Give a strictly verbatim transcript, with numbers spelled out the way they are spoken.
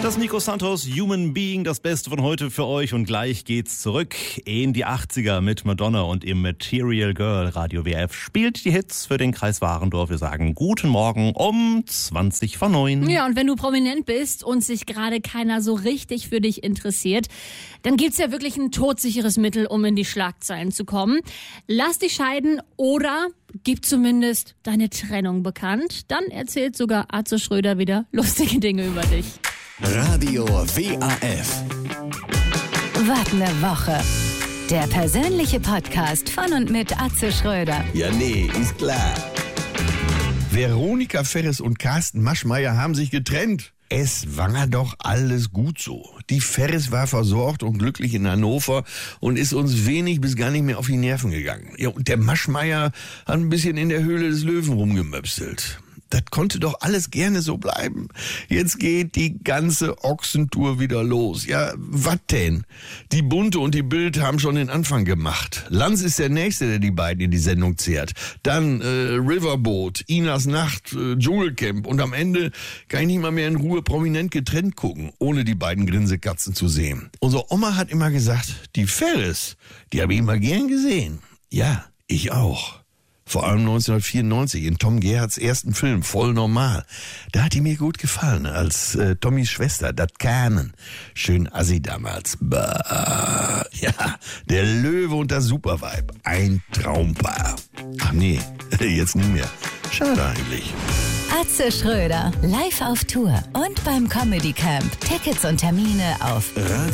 Das Nico Santos Human Being, das Beste von heute für euch, und gleich geht's zurück in die achtziger mit Madonna und im Material Girl. Radio W F spielt die Hits für den Kreis Warendorf. Wir sagen guten Morgen um zwanzig vor neun. Ja, und wenn du prominent bist und sich gerade keiner so richtig für dich interessiert, dann gibt's ja wirklich ein todsicheres Mittel, um in die Schlagzeilen zu kommen. Lass dich scheiden oder gib zumindest deine Trennung bekannt. Dann erzählt sogar Atze Schröder wieder lustige Dinge über dich. Radio W A F. Wart ne Woche. Der persönliche Podcast von und mit Atze Schröder. Ja, nee, ist klar. Veronika Ferres und Carsten Maschmeyer haben sich getrennt. Es war doch alles gut so. Die Ferres war versorgt und glücklich in Hannover und ist uns wenig bis gar nicht mehr auf die Nerven gegangen. Ja, und der Maschmeyer hat ein bisschen in der Höhle des Löwen rumgemöpselt. Das konnte doch alles gerne so bleiben. Jetzt geht die ganze Ochsentour wieder los. Ja, was denn? Die Bunte und die Bild haben schon den Anfang gemacht. Lanz ist der Nächste, der die beiden in die Sendung zehrt. Dann äh, Riverboat, Inas Nacht, äh, Dschungelcamp. Und am Ende kann ich nicht mal mehr in Ruhe prominent getrennt gucken, ohne die beiden Grinsekatzen zu sehen. Unsere Oma hat immer gesagt, die Ferres, die habe ich immer gern gesehen. Ja, ich auch. Vor allem neunzehnhundertvierundneunzig in Tom Gerhards ersten Film, Voll normal. Da hat die mir gut gefallen, als äh, Tommys Schwester, dat Kanen. Schön assi damals. Bah. Ja, der Löwe und das Superweib. Ein Traumpaar. Ach nee, jetzt nicht mehr. Schade eigentlich. Atze Schröder, live auf Tour und beim Comedy Camp. Tickets und Termine auf